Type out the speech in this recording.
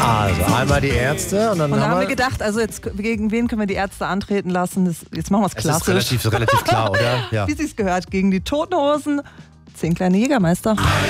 Also einmal die Ärzte und dann haben wir gedacht, also jetzt gegen wen können wir die Ärzte antreten lassen? Jetzt machen wir es klassisch. Das ist relativ klar, oder? Ja. Wie sie es gehört, gegen die Toten Hosen, 10 kleine Jägermeister.